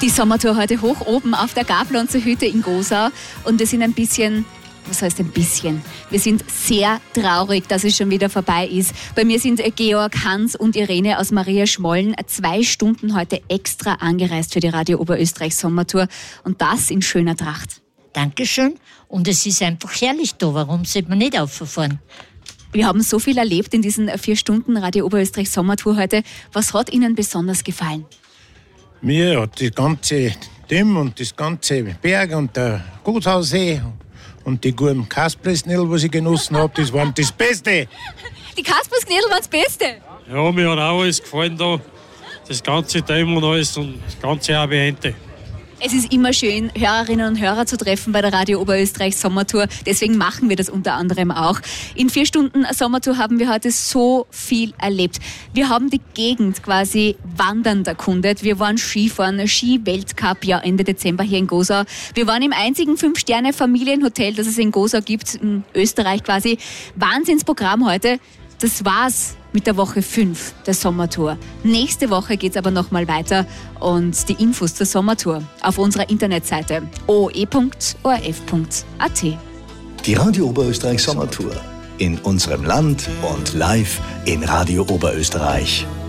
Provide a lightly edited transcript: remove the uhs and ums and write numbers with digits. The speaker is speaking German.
Die Sommertour heute hoch oben auf der Gablonzer Hütte in Gosau und wir sind ein bisschen, was heißt ein bisschen? Wir sind sehr traurig, dass es schon wieder vorbei ist. Bei mir sind Georg, Hans und Irene aus Maria Schmollen 2 Stunden heute extra angereist für die Radio Oberösterreich Sommertour und das in schöner Tracht. Dankeschön. Und es ist einfach herrlich da. Warum sollte man nicht auffahren? Wir haben so viel erlebt in diesen 4 Stunden Radio Oberösterreich Sommertour heute. Was hat Ihnen besonders gefallen? Mir hat die ganze Dämm und das ganze Berg und der Gothausee und die guten Kaspersknödel, was ich genossen habe, das waren das Beste. Die Kaspersknödel waren das Beste? Ja, mir hat auch alles gefallen da. Das ganze Dämm und alles und das ganze Ambiente. Es ist immer schön, Hörerinnen und Hörer zu treffen bei der Radio Oberösterreich Sommertour. Deswegen machen wir das unter anderem auch. In 4 Stunden Sommertour haben wir heute so viel erlebt. Wir haben die Gegend quasi wandernd erkundet. Wir waren Skifahren, Ski-Weltcup, ja Ende Dezember hier in Gosau. Wir waren im einzigen 5-Sterne-Familienhotel, das es in Gosau gibt, in Österreich quasi. Wahnsinnsprogramm heute. Das war's mit der Woche 5 der Sommertour. Nächste Woche geht's aber nochmal weiter und die Infos zur Sommertour auf unserer Internetseite oe.orf.at. Die Radio Oberösterreich Sommertour. In unserem Land und live in Radio Oberösterreich.